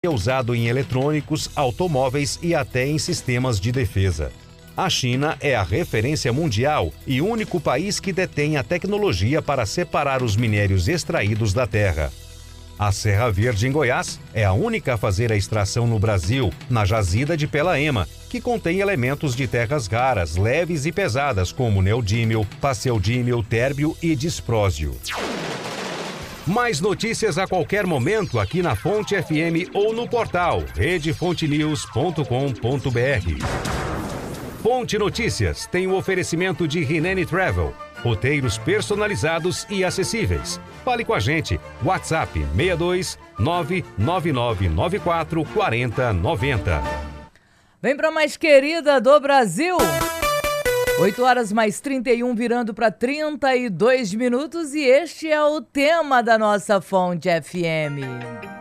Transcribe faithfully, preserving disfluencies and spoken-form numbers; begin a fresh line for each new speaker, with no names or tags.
é usado em eletrônicos, automóveis e até em sistemas de defesa. A China é a referência mundial e único país que detém a tecnologia para separar os minérios extraídos da terra. A Serra Verde, em Goiás, é a única a fazer a extração no Brasil, na jazida de Pelaema, que contém elementos de terras raras, leves e pesadas, como neodímio, passeldímio, térbio e disprósio. Mais notícias a qualquer momento aqui na Fonte F M ou no portal rede fonte news ponto com ponto b r. Fonte Notícias tem o oferecimento de Rinene Travel, roteiros personalizados e acessíveis. Fale com a gente, WhatsApp seis dois nove nove nove nove quatro quatro zero nove zero.
Vem para mais querida do Brasil. oito horas mais trinta e um, virando para trinta e dois minutos, e este é o tema da nossa Fonte F M.